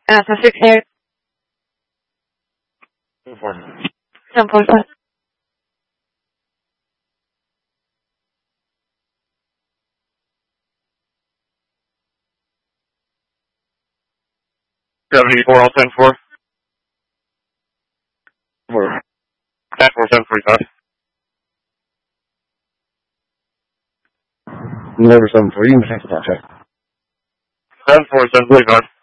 Sussex Air. 747. 74, all 10-4. 10-4, 745. Number 7 for you, check. 10-4, 745.